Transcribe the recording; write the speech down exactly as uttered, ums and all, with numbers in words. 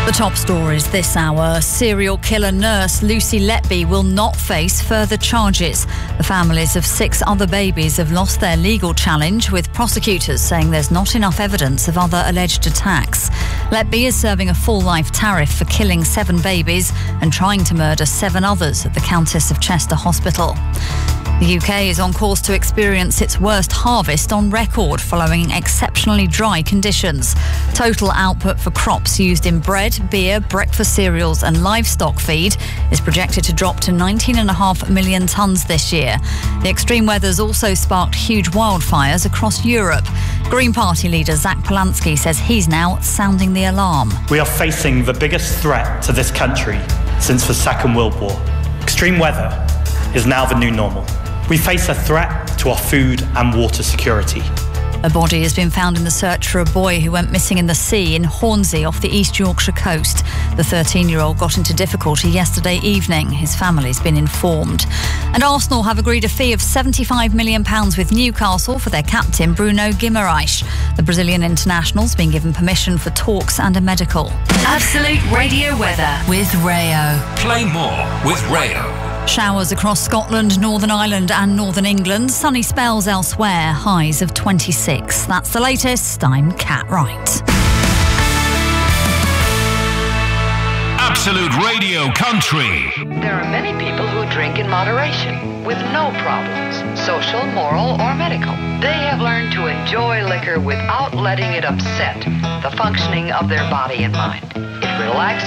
The top stories this hour. Serial killer nurse Lucy Letby will not face further charges. The families of six other babies have lost their legal challenge, with prosecutors saying there's not enough evidence of other alleged attacks. Letby is serving a full life tariff for killing seven babies and trying to murder seven others at the Countess of Chester Hospital. The U K is on course to experience its worst harvest on record following exceptionally dry conditions. Total output for crops used in bread, beer, breakfast cereals and livestock feed is projected to drop to nineteen point five million tonnes this year. The extreme weather's also sparked huge wildfires across Europe. Green Party leader Zach Polansky says he's now sounding the alarm. We are facing the biggest threat to this country since the Second World War. Extreme weather is now the new normal. We face a threat to our food and water security. A body has been found in the search for a boy who went missing in the sea in Hornsey off the East Yorkshire coast. The thirteen-year-old got into difficulty yesterday evening. His family's been informed. And Arsenal have agreed a fee of seventy-five million pounds with Newcastle for their captain Bruno Guimaraes. The Brazilian international's been given permission for talks and a medical. Absolute Radio weather with Rayo. Play more with Rayo. Showers across Scotland, Northern Ireland and Northern England. Sunny spells elsewhere, highs of twenty-six. That's the latest. I'm Kat Wright. Absolute Radio Country. There are many people who drink in moderation, with no problems, social, moral or medical. They have learned to enjoy liquor without letting it upset the functioning of their body and mind. It relaxes